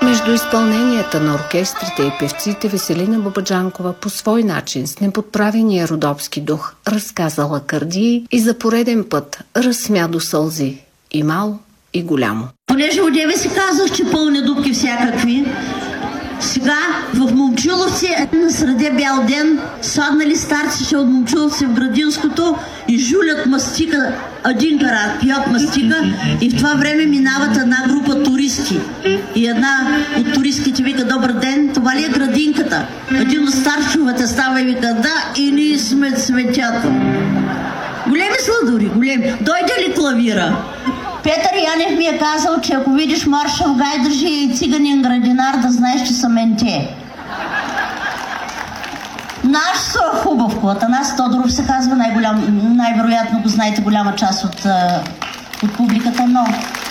Между изпълненията на оркестрите и певците Веселина Бабаджанкова по свой начин с неподправения родопски дух разказала кърдии и за пореден път разсмя до сълзи и мало, и голямо. Понеже одеве си казах, че пълни дупки всякакви, сега в Момчиловци насреде бял ден саднали старците от Момчиловци в Градинското и жулят мастика, един карат, пият мастика и в това време минават една група туристи. И една от туристките вика: добър ден, това ли е градинката? Един от старчовете става и вика: да, и ние сме цветята. Големи сладури, големи. Дойде ли клавира? Петър Янев ми е казал, че ако видиш Маршал Гайдържи и циганин градинар, да знаеш, че са менте. Наш са хубав, Атанас Тодоров се казва, най-вероятно го знаете голяма част от публиката, но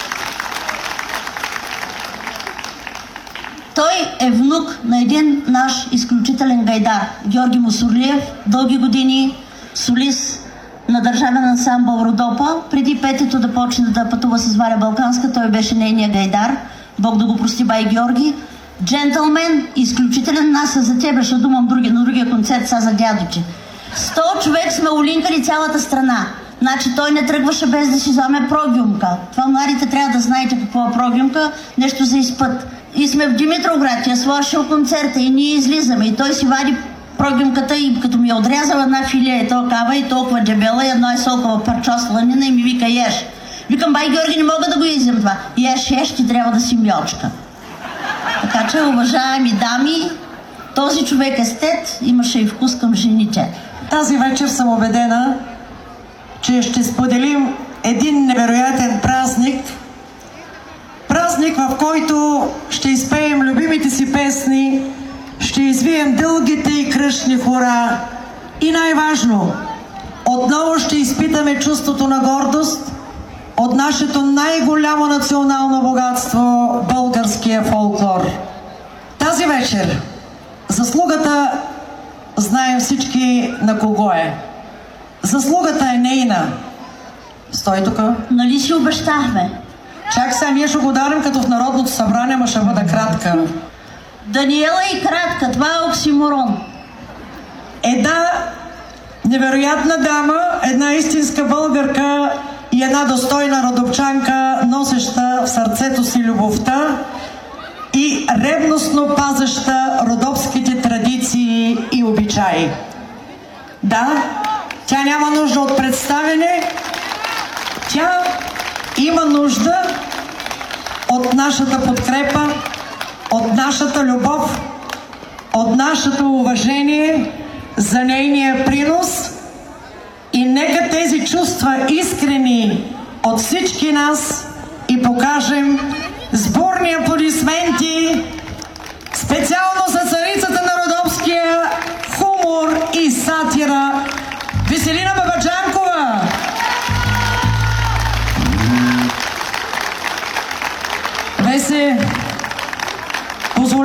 той е внук на един наш изключителен гайдар, Георги Мусорлиев, дълги години солист на държавен ансамбъл Родопа. Преди Петето да почне да пътува с Валя Балканска, той беше нейния гайдар. Бог да го прости, бай Георги. Джентълмен, изключителен. Нас за тебе ще думам на другия концерт са за дядоче. 100 човек сме улинкали цялата страна. Значи той не тръгваше без да си вземе прогиумка. Това младите трябва да знаете какво е прогиумка. Нещо за изпът. И сме в Димитровград, тя свършил концерта и ние излизаме. И той си вади прогимката и като ми е отрязала една филия и толкова и толкова дебела и едно е солкова парчо сланина и ми вика: еш. Викам: бай Георги, не мога да го изям това. Еш, ти трябва да си мьочка. Така че, уважаеми дами, този човек естет имаше и вкус към жените. Тази вечер съм убедена, че ще споделим един невероятен празник. Празник, в който ще изпеем любимите си песни, ще извием дългите и кръшни хора и най-важно, отново ще изпитаме чувството на гордост от нашето най-голямо национално богатство – българския фолклор. Тази вечер заслугата знаем всички на кого е. Заслугата е нейна. Стой тук. Нали си обещахме? Чак сега ние ще го дарим като в Народното събрание, ама ще бъда кратка. Даниела и кратка, това е оксиморон. Една невероятна дама, една истинска българка и една достойна родопчанка, носеща в сърцето си любовта и ревностно пазеща родопските традиции и обичаи. Да, тя няма нужда от представяне, тя има нужда от нашата подкрепа, от нашата любов, от нашето уважение за нейния принос и нека тези чувства искрени от всички нас и покажем сборния